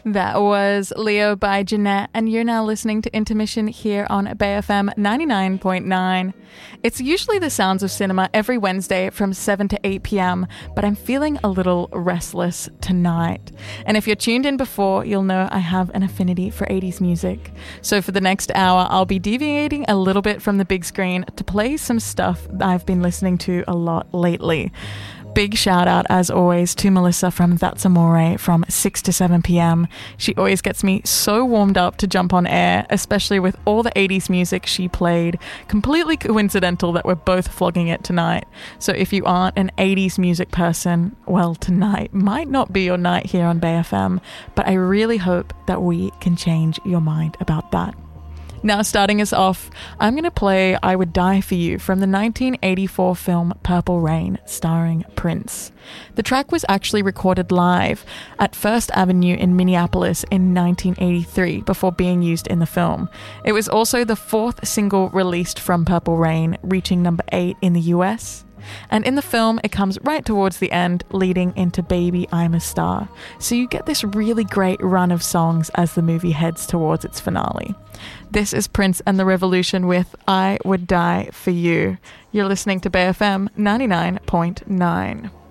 That was Leo by Jeanette, and you're now listening to Intermission here on Bay FM 99.9. It's usually the sounds of cinema every Wednesday from 7 to 8 p.m, but I'm feeling a little restless tonight. And if you're tuned in before, you'll know I have an affinity for 80s music. So for the next hour, I'll be deviating a little bit from the big screen to play some stuff I've been listening to a lot lately. Big shout out, as always, to Melissa from That's Amore from 6 to 7 p.m. She always gets me so warmed up to jump on air, especially with all the 80s music she played. Completely coincidental that we're both flogging it tonight. So if you aren't an 80s music person, well, tonight might not be your night here on Bay FM, but I really hope that we can change your mind about that. Now, starting us off, I'm going to play I Would Die For You from the 1984 film Purple Rain, starring Prince. The track was actually recorded live at First Avenue in Minneapolis in 1983 before being used in the film. It was also the fourth single released from Purple Rain, reaching number 8 in the US. And in the film, it comes right towards the end, leading into Baby I'm a Star. So you get this really great run of songs as the movie heads towards its finale. This is Prince and the Revolution with I Would Die For You. You're listening to Bay FM 99.9.